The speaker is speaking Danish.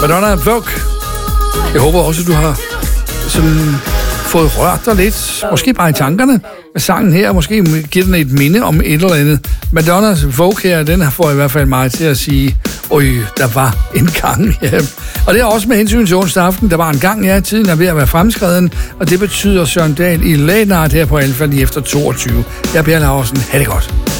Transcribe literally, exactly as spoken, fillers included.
Madonna Vogue. Jeg håber også, at du har sådan fået rørt dig lidt, måske bare i tankerne med sangen her, måske giver den et minde om et eller andet. Madonnas Vogue her, den får i hvert fald mig til at sige, øj, der var en gang, ja. Og det er også med hensyn til onsdag aften, der var en gang, ja, tiden er ved at være fremskreden, og det betyder Søren Dahl i Late Night her på Alfa lige efter toogtyve. Jeg er Per Laursen, ha' det godt.